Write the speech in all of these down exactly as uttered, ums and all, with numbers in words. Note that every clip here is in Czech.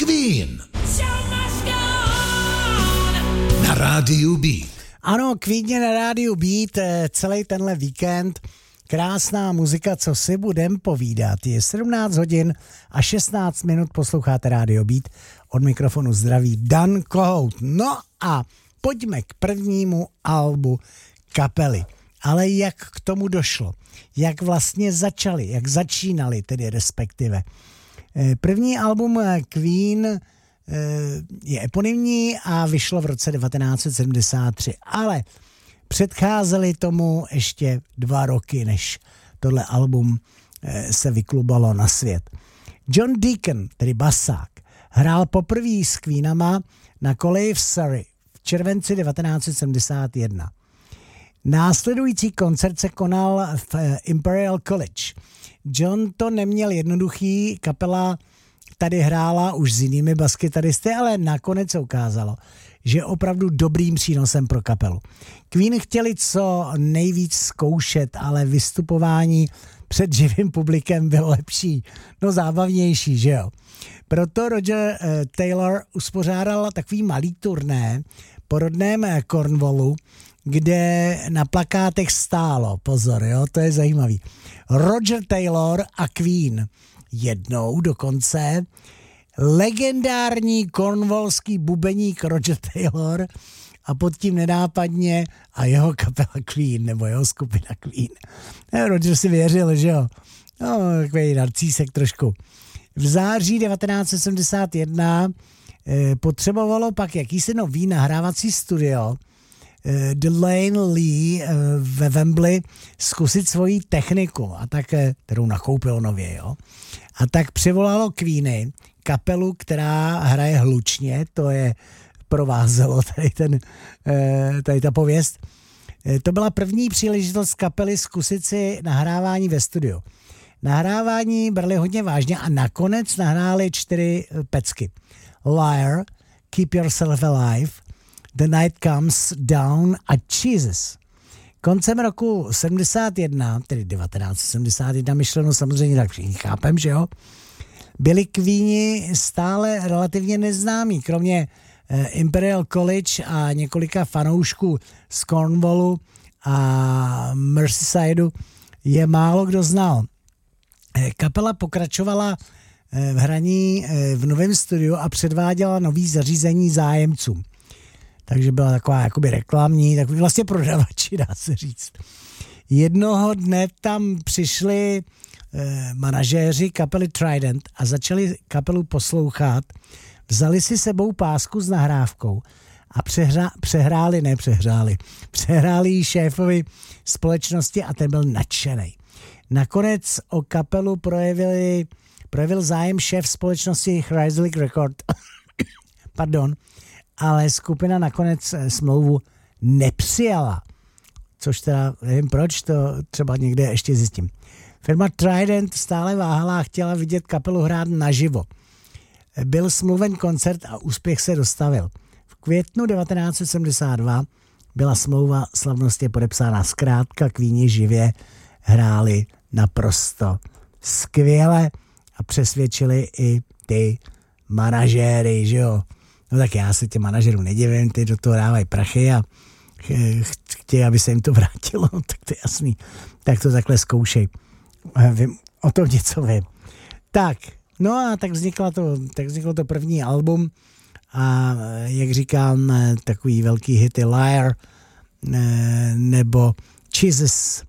Queen na rádiu Beat. Ano, Queen na rádiu Beat celý tenhle víkend. Krásná muzika, co si budem povídat. Je sedmnáct hodin a šestnáct minut, posloucháte rádio Beat. Od mikrofonu zdraví Dan Kohout. No a pojďme k prvnímu albu kapely. Ale jak k tomu došlo? Jak vlastně začali? Jak začínali tedy respektive? První album Queen je eponymní a vyšlo v roce devatenáct set sedmdesát tři, ale předcházely tomu ještě dva roky, než tohle album se vyklubalo na svět. John Deacon, tedy basák, hrál poprvé s Queenama na koleji v Surrey v červenci devatenáct set sedmdesát jedna. Následující koncert se konal v Imperial College. John to neměl jednoduchý, kapela tady hrála už s jinými baskytaristy, ale nakonec se ukázalo, že je opravdu dobrým přínosem pro kapelu. Queen chtěli co nejvíc zkoušet, ale vystupování před živým publikem bylo lepší, no zábavnější, že jo. Proto Roger eh, Taylor uspořádal takový malý turné po rodném eh, Cornwallu, kde na plakátech stálo, pozor, jo, to je zajímavý, Roger Taylor a Queen. Jednou dokonce legendární cornwallský bubeník Roger Taylor a pod tím nenápadně a jeho kapela Queen, nebo jeho skupina Queen. Roger si věřil, že jo, no, takový narcísek trošku. V září devatenáct set sedmdesát jedna eh, potřebovalo pak jakýsi nový nahrávací studio eh, Delane Lee eh, ve Wembley zkusit svoji techniku, a tak, eh, kterou nakoupil nově, jo. A tak přivolalo Queeny, kapelu, která hraje hlučně, to je provázelo tady, ten, tady ta pověst. To byla první příležitost kapely zkusit si nahrávání ve studiu. Nahrávání brali hodně vážně a nakonec nahráli čtyři pecky. Liar, Keep Yourself Alive, The Night Comes Down a Jesus. Koncem roku sedmdesát jedna, tedy devatenáct set sedmdesát jedna, myšleno samozřejmě tak všichni chápem, že jo, byli Queeni stále relativně neznámí, kromě eh, Imperial College a několika fanoušků z Cornwallu a Merseyside je málo kdo znal. Eh, kapela pokračovala eh, v hraní eh, v novém studiu a předváděla nový zařízení zájemcům. Takže byla taková jakoby reklamní, takový vlastně prodavači, dá se říct. Jednoho dne tam přišli eh, manažéři kapely Trident a začali kapelu poslouchat. Vzali si sebou pásku s nahrávkou a přehra, přehráli, ne přehráli, přehráli ji šéfovi společnosti a ten byl nadšenej. Nakonec o kapelu projevili, projevil zájem šéf společnosti Chrysler Record, pardon, ale skupina nakonec smlouvu nepřijala. Což teda, nevím proč, to třeba někde ještě zjistím. Firma Trident stále váhala a chtěla vidět kapelu hrát naživo. Byl smluven koncert a úspěch se dostavil. V květnu devatenáct set sedmdesát dva byla smlouva slavnostně podepsána. Zkrátka Queeni živě hráli naprosto skvěle a přesvědčili i ty manažéry, že jo. No tak já se těm manažerům nedivím, ty do toho dávají prachy a chtějí, aby se jim to vrátilo, tak to je jasný. Tak to takhle zkoušej. Vím, o tom něco vím. Tak, no a tak vzniklo to, tak vzniklo to první album a jak říkám, takový velký hity Liar nebo Jesus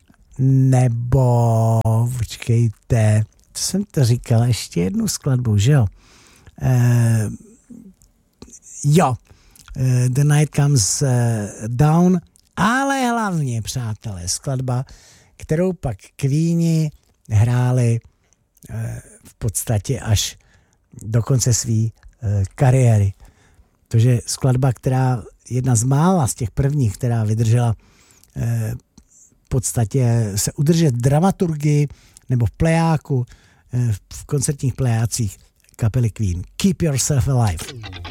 nebo počkejte, co jsem to říkal, ještě jednu skladbu, že jo? E, jo, The Night Comes Down, ale hlavně, přátelé, skladba, kterou pak Queeni hráli v podstatě až do konce své kariéry. To je skladba, která jedna z mála z těch prvních, která vydržela v podstatě se udržet v dramaturgii nebo v plejáku, v koncertních plejácích kapely Queen. Keep Yourself Alive.